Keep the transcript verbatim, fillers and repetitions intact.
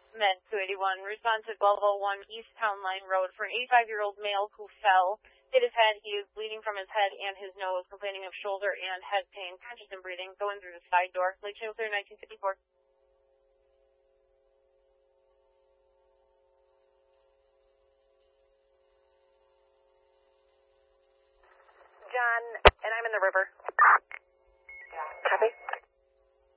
Med two eighty-one, respond to twelve oh one East Town Line Road for an eighty-five-year-old male who fell, hit his head. He is bleeding from his head and his nose, complaining of shoulder and head pain, conscious and breathing, going through the side door. Lake Channel Clear, nineteen fifty-four. John, and I'm in the river.